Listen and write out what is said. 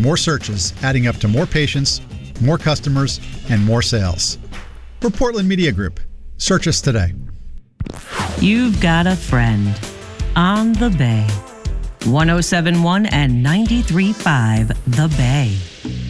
more searches, adding up to more patients, more customers, and more sales. We're Portland Media Group. Search us today. You've got a friend on the Bay. 107.1 and 93.5 The Bay.